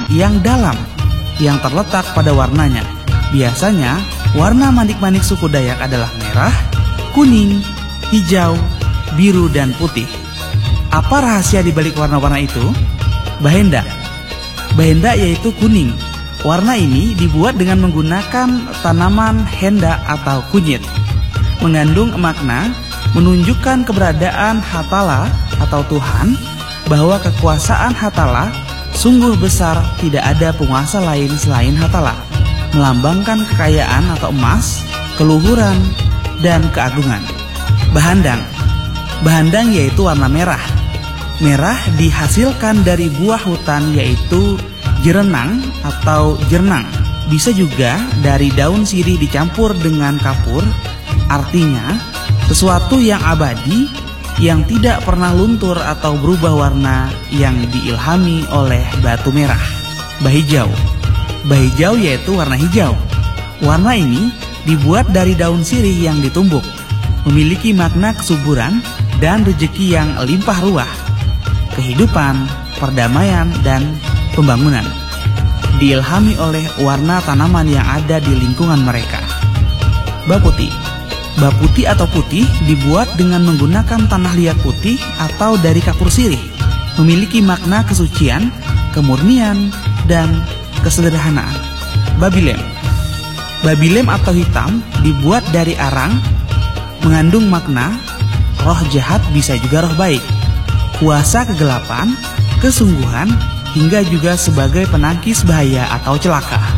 yang dalam yang terletak pada warnanya. Biasanya warna manik-manik suku Dayak adalah merah, kuning, hijau, biru, dan putih. Apa rahasia di balik warna-warna itu? Bahenda. Bahenda yaitu kuning. Warna ini dibuat dengan menggunakan tanaman henda atau kunyit. Mengandung makna menunjukkan keberadaan Hatala atau Tuhan, bahwa kekuasaan Hatala sungguh besar, tidak ada penguasa lain selain Hatala. Melambangkan kekayaan atau emas, keluhuran, dan keagungan. Bahandang. Bahandang yaitu warna merah. Merah dihasilkan dari buah hutan yaitu jerenang atau jernang. Bisa juga dari daun sirih dicampur dengan kapur. Artinya sesuatu yang abadi, yang tidak pernah luntur atau berubah warna, yang diilhami oleh batu merah. Bahijau. Bahijau yaitu warna hijau. Warna ini dibuat dari daun sirih yang ditumbuk. Memiliki makna kesuburan dan rezeki yang limpah ruah, kehidupan, perdamaian, dan pembangunan. Diilhami oleh warna tanaman yang ada di lingkungan mereka. Baputi. Baputi atau putih dibuat dengan menggunakan tanah liat putih atau dari kapur sirih. Memiliki makna kesucian, kemurnian, dan kesederhanaan. Babilem. Babilem atau hitam dibuat dari arang, mengandung makna roh jahat, bisa juga roh baik, kuasa kegelapan, kesungguhan, hingga juga sebagai penangkis bahaya atau celaka.